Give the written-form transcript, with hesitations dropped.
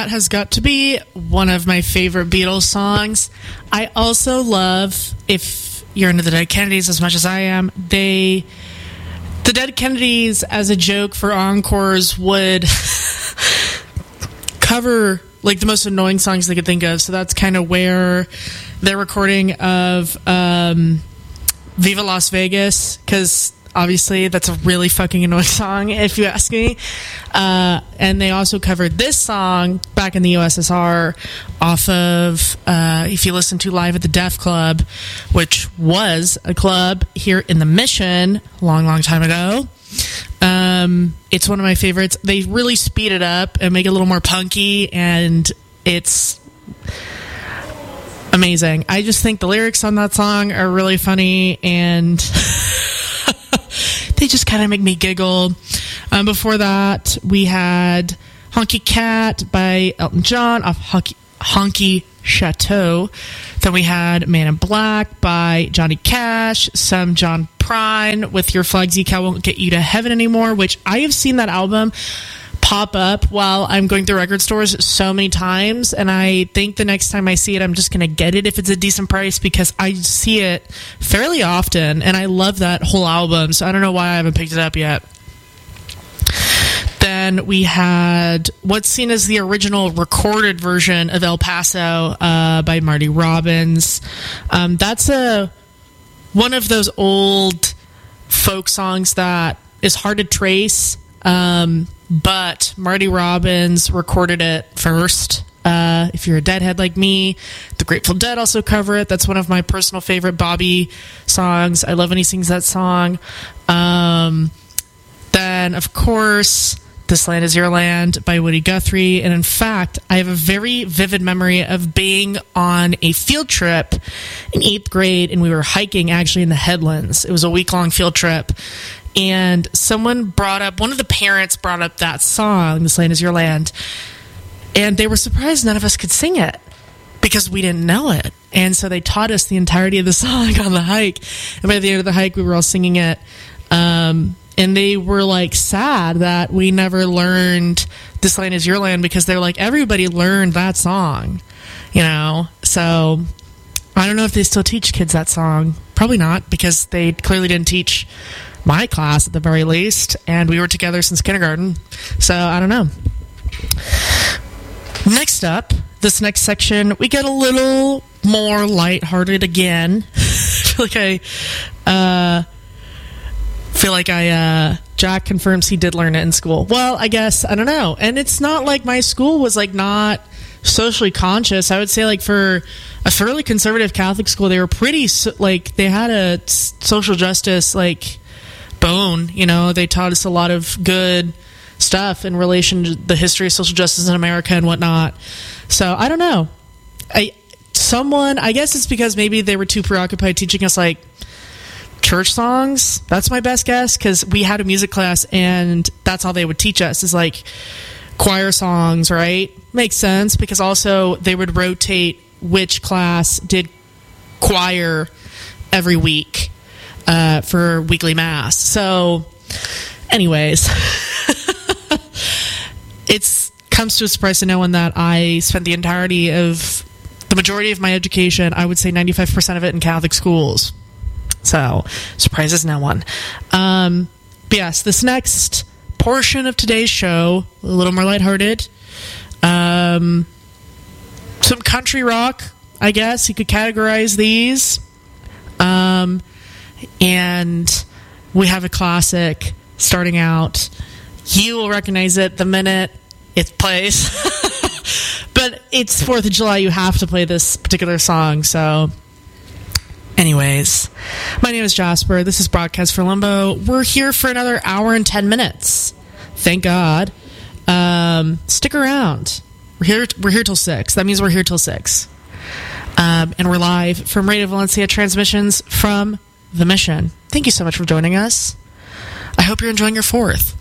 that has got to be one of my favorite Beatles songs. I also love, if you're into the Dead Kennedys as much as I am, the Dead Kennedys, as a joke for encores, would cover like the most annoying songs they could think of. So that's kind of where their recording of Viva Las Vegas, because obviously that's a really fucking annoying song if you ask me, and they also covered this song back in the USSR off of if you listen to Live at the Deaf Club, which was a club here in the Mission a long time ago. It's one of my favorites. They really speed it up and make it a little more punky, and it's amazing. I just think the lyrics on that song are really funny, and they just kind of make me giggle. Before that, we had Honky Cat by Elton John off Honky Chateau. Then we had Man in Black by Johnny Cash, some John Prine with Your Flag Decal Won't Get You to Heaven Anymore, which I have seen that album pop up while I'm going through record stores so many times, and I think the next time I see it, I'm just going to get it if it's a decent price, because I see it fairly often, and I love that whole album, so I don't know why I haven't picked it up yet. Then we had what's seen as the original recorded version of El Paso by Marty Robbins. That's one of those old folk songs that is hard to trace, but Marty Robbins recorded it first. If you're a Deadhead like me, the Grateful Dead also cover it. That's one of my personal favorite Bobby songs. I love when he sings that song. Then, of course, This Land Is Your Land by Woody Guthrie. And in fact, I have a very vivid memory of being on a field trip in 8th grade, and we were hiking actually in the Headlands. It was a week-long field trip. And one of the parents brought up that song, This Land Is Your Land. And they were surprised none of us could sing it because we didn't know it. And so they taught us the entirety of the song on the hike. And by the end of the hike, we were all singing it. And they were like sad that we never learned This Land Is Your Land, because they're like, everybody learned that song, you know? So I don't know if they still teach kids that song. Probably not, because they clearly didn't teach my class at the very least, and we were together since kindergarten. So I don't know. Next up, this next section, we get a little more lighthearted again. Jack confirms he did learn it in school. Well, I guess, I don't know. And it's not like my school was like not socially conscious. I would say like for a fairly conservative Catholic school, they were pretty, they had a social justice like bone, you know. They taught us a lot of good stuff in relation to the history of social justice in America and whatnot. So I don't know. I guess it's because maybe they were too preoccupied teaching us like church songs. That's my best guess, because we had a music class and that's all they would teach us is like choir songs, right? Makes sense, because also they would rotate which class did choir every week for weekly mass. So anyways, it comes to a surprise to no one that I spent the majority of my education, I would say 95% of it, in Catholic schools. So, surprises no one. But yes, this next portion of today's show, a little more lighthearted. Some country rock, I guess you could categorize these. And we have a classic starting out. You will recognize it the minute it plays. But it's 4th of July, you have to play this particular song, so... Anyways, my name is Jasper. This is Broadcast for Limbo. We're here for another hour and 10 minutes. Thank God. Stick around. We're here till 6. That means we're here till 6. And we're live from Radio Valencia, transmissions from the Mission. Thank you so much for joining us. I hope you're enjoying your 4th.